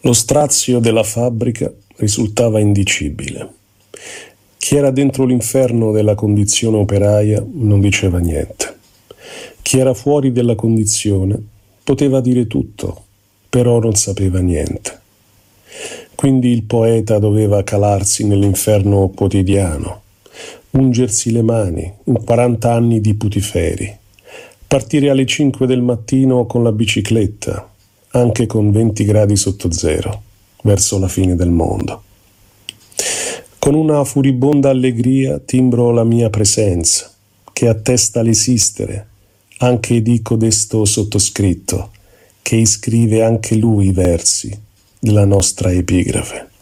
Lo strazio della fabbrica risultava indicibile. Chi era dentro l'inferno della condizione operaia non diceva niente. Chi era fuori della condizione poteva dire tutto, però non sapeva niente. Quindi il poeta doveva calarsi nell'inferno quotidiano, ungersi le mani in 40 anni di putiferi, partire alle 5 del mattino con la bicicletta, anche con 20 gradi sotto zero, verso la fine del mondo. Con una furibonda allegria timbro la mia presenza, che attesta l'esistere, anche di codesto sottoscritto, che iscrive anche lui i versi della nostra epigrafe.